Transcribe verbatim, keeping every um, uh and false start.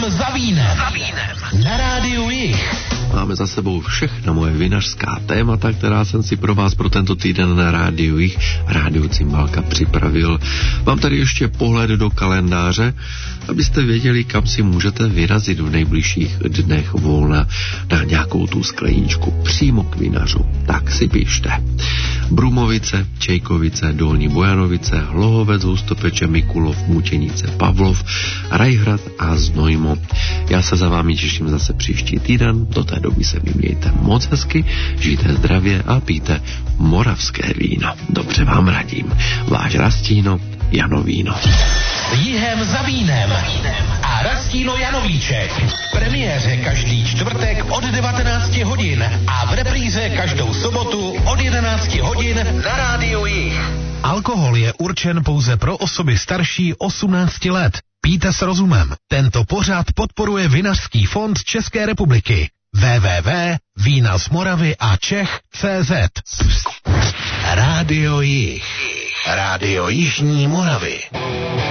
Jihem za vínem. Za vínem. Na rádiu Jih. Máme za sebou všechna moje vinařská témata, která jsem si pro vás pro tento týden na rádiu Jih, rádiu Cymbalka připravil. Mám tady ještě pohled do kalendáře, abyste věděli, kam si můžete vyrazit v nejbližších dnech volna na nějakou tu skleničku přímo k vinařu. Tak si pište. Brumovice, Čejkovice, Dolní Bojanovice, Hlohovec, Hustopeče, Mikulov, Mučenice, Pavlov, Rajhrad a Znojmo. Já se za vámi těším zase příští týden. Do té doby se mi mějte moc hezky, žijte zdravě a pijte moravské víno. Dobře vám radím. Váš Rastíno Janovíno. Jihem za vínem a Rastíno Janovíček. V premiéře každý čtvrtek od devatenácti hodin a v repríze každou sobotu od jedenácti hodin na rádiu Jih. Alkohol je určen pouze pro osoby starší osmnácti let. Pijte s rozumem. Tento pořad podporuje Vinařský fond České republiky. w w w tečka vína z Moravy a Čech tečka cé zet. Rádio Jih. Rádio Jižní Moravy.